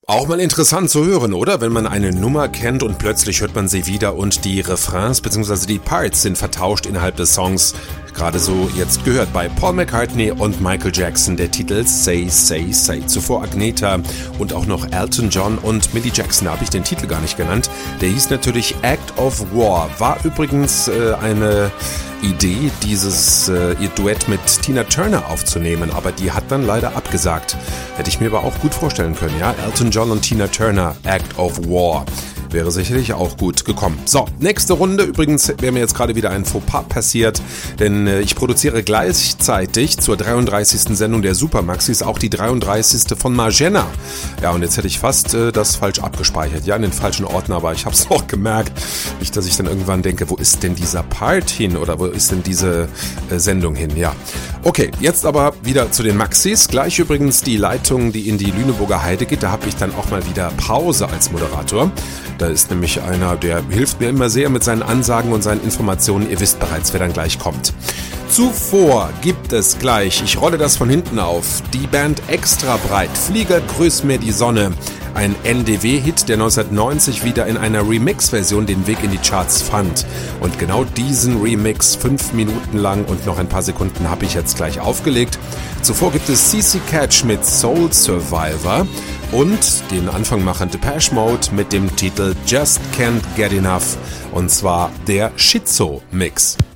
Auch mal interessant zu hören, oder? Wenn man eine Nummer kennt und plötzlich hört man sie wieder und die Refrains bzw. die Parts sind vertauscht innerhalb des Songs. Gerade so jetzt gehört bei Paul McCartney und Michael Jackson der Titel Say, Say, Say. Zuvor Agnetha und auch noch Elton John und Millie Jackson, da habe ich den Titel gar nicht genannt. Der hieß natürlich Act of War. War übrigens eine Idee, ihr Duett mit Tina Turner aufzunehmen, aber die hat dann leider abgesagt. Hätte ich mir aber auch gut vorstellen können, ja? Elton John und Tina Turner, Act of War. Wäre sicherlich auch gut gekommen. So, nächste Runde. Übrigens wäre mir jetzt gerade wieder ein Fauxpas passiert, denn ich produziere gleichzeitig zur 33. Sendung der Supermaxis auch die 33. von Margenna. Ja, und jetzt hätte ich fast das falsch abgespeichert. Ja, in den falschen Ordner, aber ich habe es auch gemerkt. Nicht, dass ich dann irgendwann denke, wo ist denn dieser Part hin oder wo ist denn diese Sendung hin? Ja, okay, jetzt aber wieder zu den Maxis. Gleich übrigens die Leitung, die in die Lüneburger Heide geht. Da habe ich dann auch mal wieder Pause als Moderator. Da ist nämlich einer, der hilft mir immer sehr mit seinen Ansagen und seinen Informationen. Ihr wisst bereits, wer dann gleich kommt. Zuvor gibt es gleich, ich rolle das von hinten auf, die Band Extra Breit, Flieger grüß mir die Sonne. Ein NDW-Hit, der 1990 wieder in einer Remix-Version den Weg in die Charts fand. Und genau diesen Remix 5 Minuten lang und noch ein paar Sekunden habe ich jetzt gleich aufgelegt. Zuvor gibt es CC Catch mit Soul Survivor und den Anfang machen Depeche Mode mit dem Titel Just Can't Get Enough. Und zwar der Schizo-Mix.